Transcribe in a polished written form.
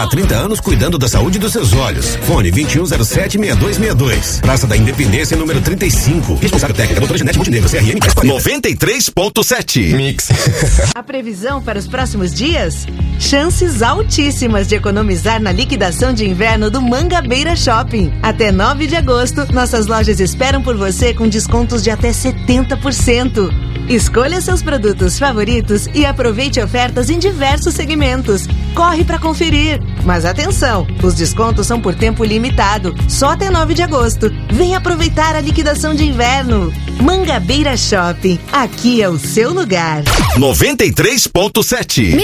Há 30 anos cuidando da saúde dos seus olhos. Fone 2107-6262. Praça da Independência, número 35. Responsável técnica, doutora Janete Montenegro, CRM 93.7. Mix. A previsão para os próximos dias? Chances altíssimas de economizar na liquidação de inverno do Mangabeira Shopping. Até 9 de agosto, nossas lojas esperam por você com descontos de até 70%. Escolha seus produtos favoritos e aproveite ofertas em diversos segmentos. Corre para conferir. Mas atenção, os descontos são por tempo limitado, só até 9 de agosto. Venha aproveitar a liquidação de inverno. Mangabeira Shopping, aqui é o seu lugar. 93.7.